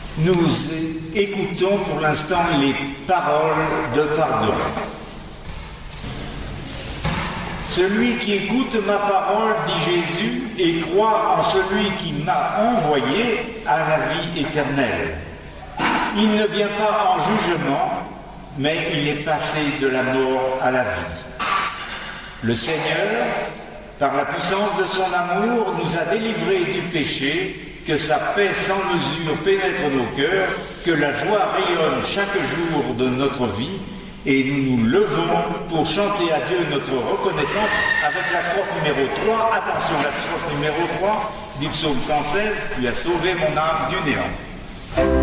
Nous écoutons pour l'instant les paroles de pardon. Celui qui écoute ma parole, dit Jésus, et croit en celui qui m'a envoyé, a la vie éternelle. Il ne vient pas en jugement, mais il est passé de la mort à la vie. Le Seigneur, par la puissance de son amour, nous a délivrés du péché, que sa paix sans mesure pénètre nos cœurs, que la joie rayonne chaque jour de notre vie, et nous nous levons pour chanter à Dieu notre reconnaissance avec la strophe numéro 3. Attention, la strophe numéro 3 du psaume 116, tu as sauvé mon âme du néant.